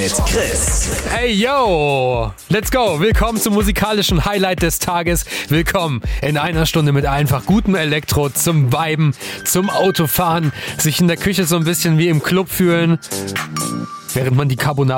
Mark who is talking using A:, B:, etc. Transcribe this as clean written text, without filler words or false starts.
A: Chris.
B: Hey yo, let's go. Willkommen zum musikalischen Highlight des Tages. Willkommen in einer Stunde mit einfach gutem Elektro zum Viben, zum Autofahren, sich in der Küche so ein bisschen wie im Club fühlen, während man die Carbonara